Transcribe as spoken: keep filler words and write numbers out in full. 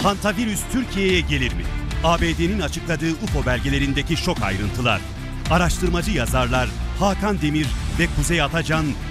Hantavirüs Türkiye'ye gelir mi? A B D'nin açıkladığı U F O belgelerindeki şok ayrıntılar. Araştırmacı yazarlar Hakan Demir ve Kuzey Atacan